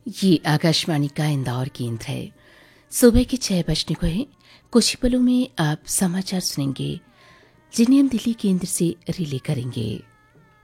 ये आकाशवाणी का इंदौर केंद्र है। सुबह के 6 बजने को है। कुछ ही पलों में आप समाचार सुनेंगे जिन्हें हम दिल्ली केंद्र से रिले करेंगे।